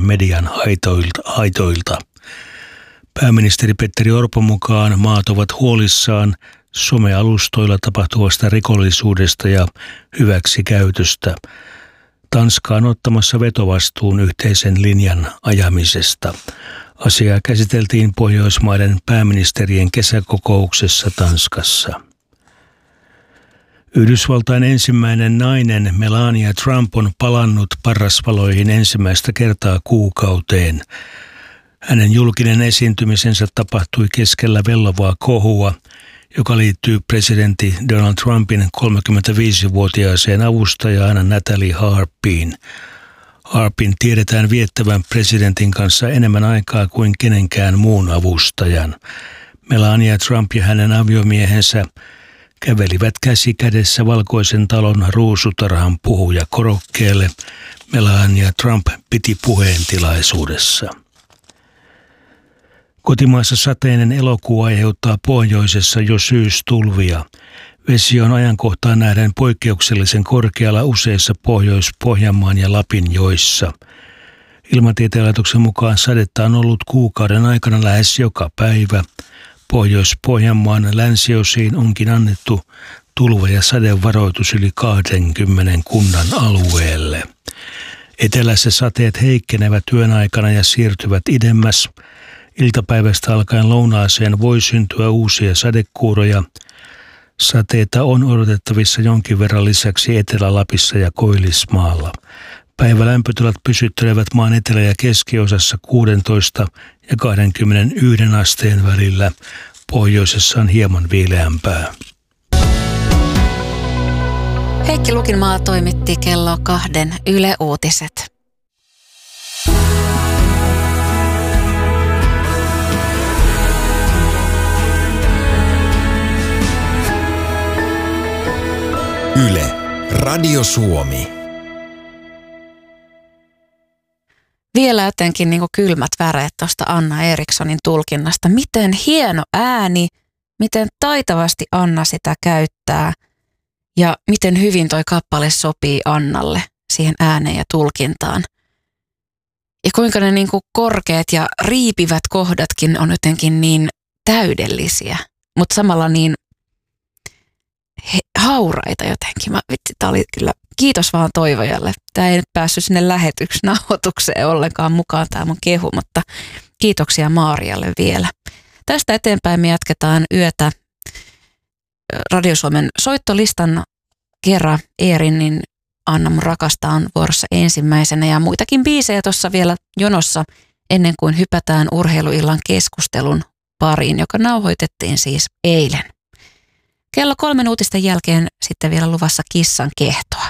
median haitoilta. Pääministeri Petteri Orpon mukaan maat ovat huolissaan somealustoilla tapahtuvasta rikollisuudesta ja hyväksikäytöstä. Tanska on ottamassa vetovastuun yhteisen linjan ajamisesta. Asiaa käsiteltiin Pohjoismaiden pääministerien kesäkokouksessa Tanskassa. Yhdysvaltain ensimmäinen nainen Melania Trump on palannut parrasvaloihin ensimmäistä kertaa kuukauteen. Hänen julkinen esiintymisensä tapahtui keskellä vellovaa kohua, joka liittyy presidentti Donald Trumpin 35-vuotiaaseen avustajaan Natalie Harpiin. Harpin tiedetään viettävän presidentin kanssa enemmän aikaa kuin kenenkään muun avustajan. Melania Trump ja hänen aviomiehensä kävelivät käsi kädessä Valkoisen talon ruusutarhan puhujakorokkeelle. Melania Trump piti puheen tilaisuudessa. Kotimaassa sateinen elokuu aiheuttaa pohjoisessa jo syystulvia. Vesi on ajankohtaan nähden poikkeuksellisen korkealla useissa Pohjois-Pohjanmaan ja Lapin joissa. Ilmatieteen laitoksen mukaan sadetta on ollut kuukauden aikana lähes joka päivä. Pohjois-Pohjanmaan länsiosiin onkin annettu tulva- ja sadevaroitus yli 20 kunnan alueelle. Etelässä sateet heikkenevät yön aikana ja siirtyvät idemmäs. Iltapäivästä alkaen lounaaseen voi syntyä uusia sadekuuroja. Sateita on odotettavissa jonkin verran lisäksi Etelä-Lapissa ja Koillismaalla. Päivälämpötilat pysyttelevät maan etelä- ja keskiosassa 16 ja 21 asteen välillä. Pohjoisessa on hieman viileämpää. Heikki Lukinmaa toimitti kello 2 Yle Uutiset. Yle, Radio Suomi. Vielä jotenkin niin kuin kylmät väreet tuosta Anna Erikssonin tulkinnasta. Miten hieno ääni, miten taitavasti Anna sitä käyttää ja miten hyvin toi kappale sopii Annalle siihen ääneen ja tulkintaan. Ja kuinka ne niin kuin korkeat ja riipivät kohdatkin on jotenkin niin täydellisiä, mutta samalla niin hauraita jotenkin. Tämä oli kyllä, kiitos vaan Toivojalle. Tämä ei nyt päässyt sinne lähetyksenauhoitukseen ollenkaan mukaan tämä mun kehu, mutta kiitoksia Maarialle vielä. Tästä eteenpäin me jatketaan yötä Radio Suomen soittolistan kerran. Eerinin Anna mun rakasta on vuorossa ensimmäisenä ja muitakin biisejä tuossa vielä jonossa ennen kuin hypätään urheiluillan keskustelun pariin, joka nauhoitettiin siis eilen. Kello 3 uutisten jälkeen sitten vielä luvassa kissan kehtoa.